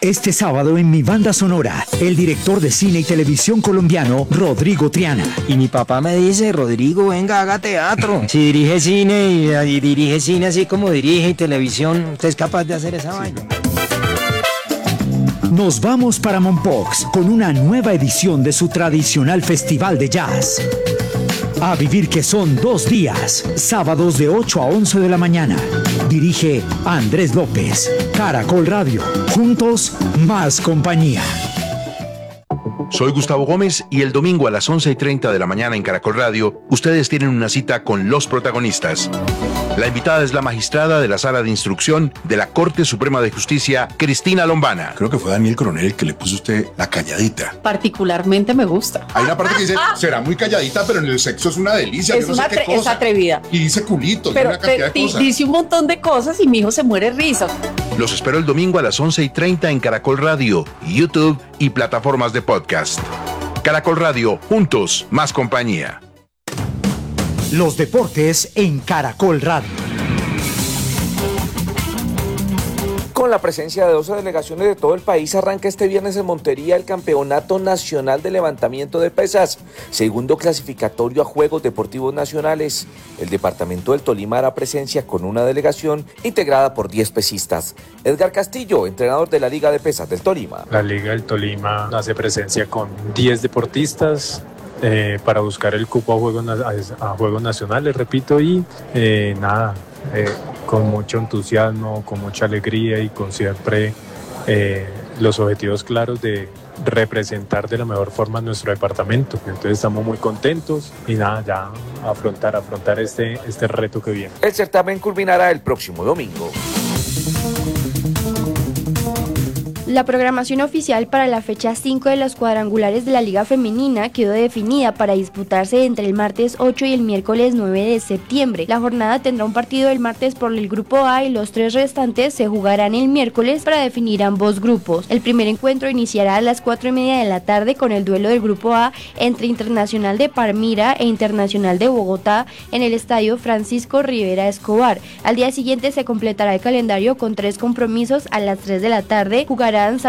Este sábado en mi banda sonora, el director de cine y televisión colombiano, Rodrigo Triana. Y mi papá me dice, Rodrigo, venga, haga teatro. Si dirige cine y dirige cine así como dirige y televisión, usted es capaz de hacer esa vaina. Nos vamos para Mompox con una nueva edición de su tradicional festival de jazz. A vivir que son 2 días, sábados de 8 a 11 de la mañana. Dirige Andrés López. Caracol Radio. Juntos, más compañía. Soy Gustavo Gómez y el domingo a las 11:30 de la mañana en Caracol Radio, ustedes tienen una cita con los protagonistas. La invitada es la magistrada de la Sala de Instrucción de la Corte Suprema de Justicia, Cristina Lombana. Creo que fue Daniel Coronel el que le puso a usted la calladita. Particularmente me gusta. Hay una parte que dice, será muy calladita, pero en el sexo es una delicia. Es, es atrevida. Y dice culito, pero y una cantidad de cosas. Dice un montón de cosas y mi hijo se muere de risa. Los espero el domingo a las 11:30 en Caracol Radio, YouTube y plataformas de podcast. Caracol Radio, juntos, más compañía. Los deportes en Caracol Radio. Con la presencia de 12 delegaciones de todo el país, arranca este viernes en Montería el Campeonato Nacional de Levantamiento de Pesas, segundo clasificatorio a Juegos Deportivos Nacionales. El departamento del Tolima hará presencia con una delegación integrada por 10 pesistas. Edgar Castillo, entrenador de la Liga de Pesas del Tolima. La Liga del Tolima hace presencia con 10 deportistas para buscar el cupo a Juegos Nacionales, repito, y con mucho entusiasmo, con mucha alegría y con siempre los objetivos claros de representar de la mejor forma nuestro departamento. Entonces estamos muy contentos y ya afrontar este reto que viene. El certamen culminará el próximo domingo. La programación oficial para la fecha 5 de los cuadrangulares de la Liga Femenina quedó definida para disputarse entre el martes 8 y el miércoles 9 de septiembre. La jornada tendrá un partido el martes por el grupo A y los 3 restantes se jugarán el miércoles para definir ambos grupos. El primer encuentro iniciará a las 4:30 de la tarde con el duelo del grupo A entre Internacional de Palmira e Internacional de Bogotá en el estadio Francisco Rivera Escobar. Al día siguiente se completará el calendario con 3 compromisos a las 3 de la tarde. Jugarán